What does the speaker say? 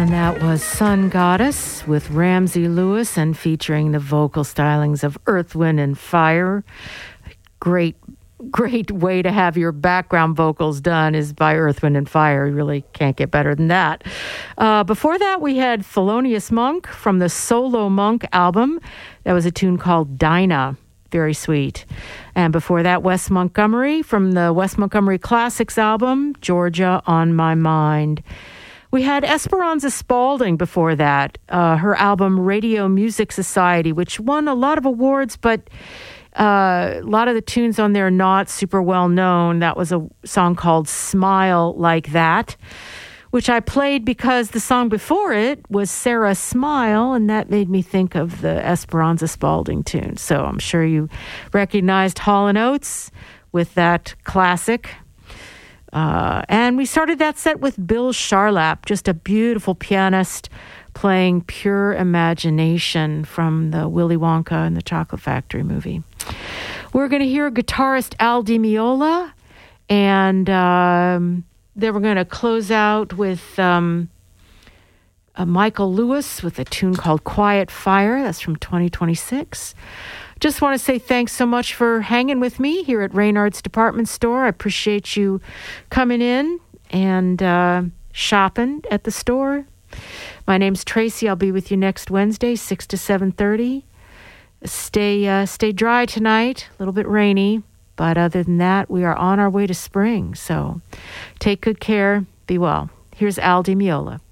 And that was Sun Goddess with Ramsey Lewis and featuring the vocal stylings of Earth, Wind, and Fire. Great way to have your background vocals done is by Earth, Wind, and Fire. You really can't get better than that. Before that, we had Thelonious Monk from the Solo Monk album. That was a tune called Dinah. Very sweet. And before that, Wes Montgomery from the Wes Montgomery Classics album, Georgia on My Mind. We had Esperanza Spalding before that, her album Radio Music Society, which won a lot of awards, but a lot of the tunes on there are not super well known. That was a song called Smile Like That, which I played because the song before it was Sarah Smile, and that made me think of the Esperanza Spalding tune. So I'm sure you recognized Hall & Oates with that classic. And we started that set with Bill Charlap, just a beautiful pianist playing Pure Imagination from the Willy Wonka and the Chocolate Factory movie. We're going to hear guitarist Al Di Meola, and then we're going to close out with Michael Lewis with a tune called Quiet Fire. That's from 2026. Just want to say thanks so much for hanging with me here at Reynard's Department Store. I appreciate you coming in and shopping at the store. My name's Tracy. I'll be with you next Wednesday, 6 to 7:30. Stay dry tonight, a little bit rainy, but other than that, we are on our way to spring. So take good care. Be well. Here's Al Di Meola.